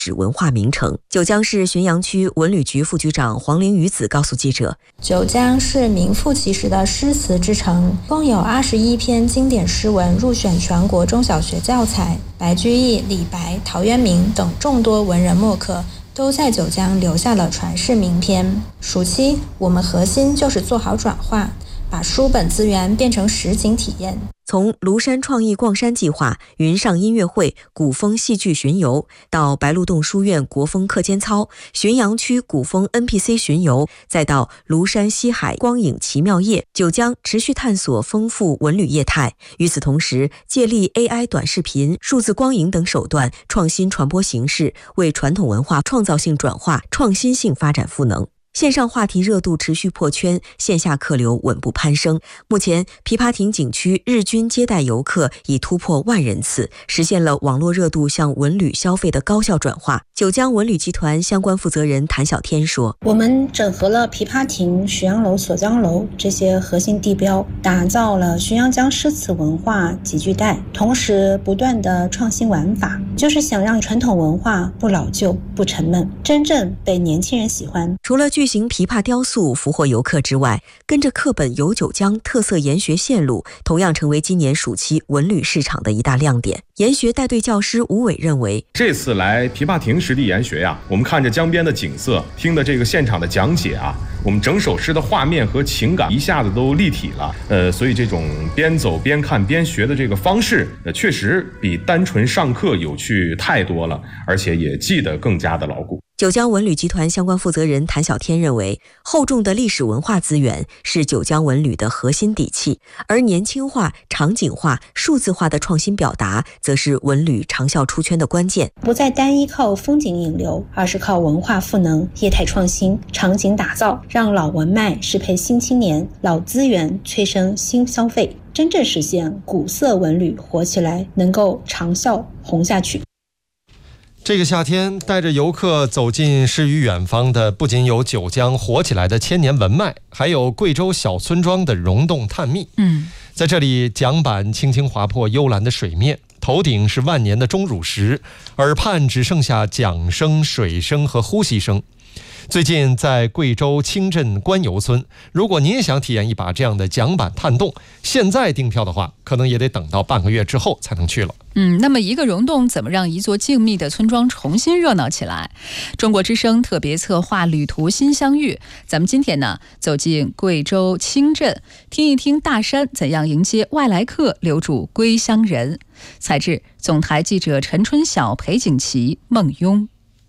史文化名城。九江市浔阳区文旅局副局长黄玲瑜子告诉记者， 九江是名副其实的诗词之城，共有21篇经典诗文入选全国中小学教材，白居易、李白、陶渊明等众多文人墨客都在九江留下了传世名篇。暑期我们核心就是做好转化，把书本资源变成实景体验。 从庐山创意逛山计划、云上音乐会、古风戏剧巡游，到白鹿洞书院国风课间操、浔阳区古风 NPC 巡游，再到庐山西海光影奇妙夜，九江持续探索丰富文旅业态。与此同时，借力 AI 短视频、数字光影等手段，创新传播形式，为传统文化创造性转化、创新性发展赋能。线上话题热度持续破圈，线下客流稳步攀升。目前，琵琶亭景区日均接待游客已突破10000人次，实现了网络热度向文旅消费的高效转化。九江文旅集团相关负责人谭小天说：“ 我们整合了琵琶亭、浔阳楼、锁江楼这些核心地标，打造了浔阳江诗词文化集聚带，同时不断的创新玩法，就是想让传统文化不老旧、不沉闷，真正被年轻人喜欢。” 除了巨型琵琶雕塑俘获游客之外，跟着课本游九江特色研学线路同样成为今年暑期文旅市场的一大亮点。研学带队教师吴伟认为， 这次来琵琶亭实地研学呀，我们看着江边的景色，听的这个现场的讲解啊，我们整首诗的画面和情感一下子都立体了。所以这种边走边看边学的这个方式，确实比单纯上课有趣太多了，而且也记得更加的牢固。 九江文旅集团相关负责人谭小天认为，厚重的历史文化资源是九江文旅的核心底气，而年轻化、场景化、数字化的创新表达，则是文旅长效出圈的关键。 不再单依靠风景引流，而是靠文化赋能、业态创新、场景打造，让老文脉适配新青年，老资源催生新消费，真正实现古色文旅活起来，能够长效红下去。 这个夏天，带着游客走进诗与远方的，不仅有九江活起来的千年文脉，还有贵州小村庄的溶洞探秘。在这里，桨板轻轻划破幽蓝的水面，头顶是万年的钟乳石，耳畔只剩下桨声、水声和呼吸声。最近在贵州清镇官游村，如果您也想体验一把这样的桨板探洞，现在订票的话，可能也得等到半个月之后才能去了。 那么一个溶洞怎么让一座静谧的村庄重新热闹起来？中国之声特别策划旅途新相遇，咱们今天呢走进贵州清镇，听一听大山怎样迎接外来客，留住归乡人。采制总台记者陈春晓、裴景琦、孟雍。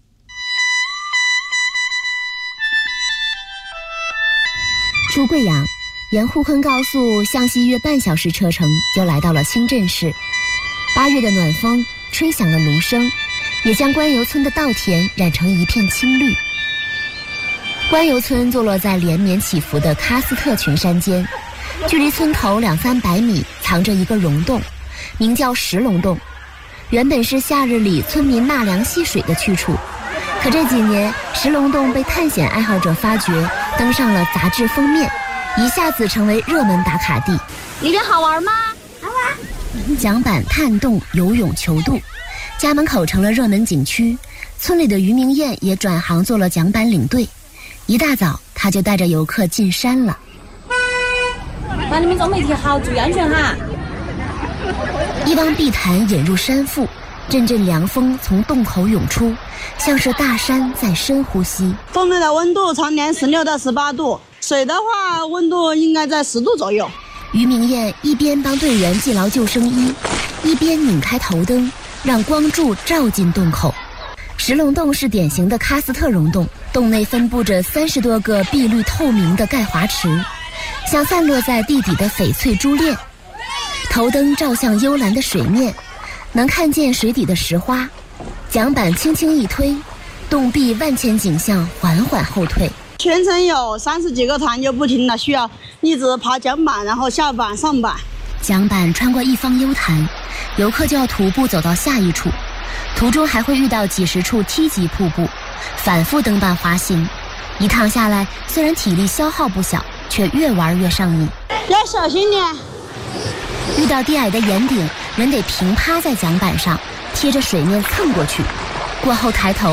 出贵阳，沿沪昆高速向西约半小时车程，就来到了清镇市。8月的暖风吹响了芦笙，也将官游村的稻田染成一片青绿。官游村坐落在连绵起伏的喀斯特群山间，距离村头200-300米藏着一个溶洞，名叫石龙洞。原本是夏日里村民纳凉戏水的去处，可这几年石龙洞被探险爱好者发掘，登上了杂志封面，一下子成为热门打卡地。 里面好玩吗？好玩。 桨板、探洞、游泳、求渡，家门口成了热门景区。村里的于明艳也转行做了桨板领队，一大早他就带着游客进山了。 把你们做媒体好，注意安全哈。 一帮碧潭引入山腹，阵阵凉风从洞口涌出，像是大山在深呼吸。 洞内的温度常年16到18度，水的话温度应该在10度左右。 于明艳一边帮队员系牢救生衣，一边拧开头灯，让光柱照进洞口。石龙洞是典型的喀斯特溶洞，洞内分布着30多个碧绿透明的钙华池，像散落在地底的翡翠珠链。头灯照向幽蓝的水面，能看见水底的石花。桨板轻轻一推，洞壁万千景象缓缓后退。 全程有30几个团就不停的需要一直爬桨板，然后下板上板。 桨板穿过一方幽潭，游客就要徒步走到下一处，途中还会遇到几十处梯级瀑布，反复登板滑行。一趟下来，虽然体力消耗不小，却越玩越上瘾。 要小心点。 遇到低矮的岩顶，人得平趴在桨板上，贴着水面蹭过去。 过后抬头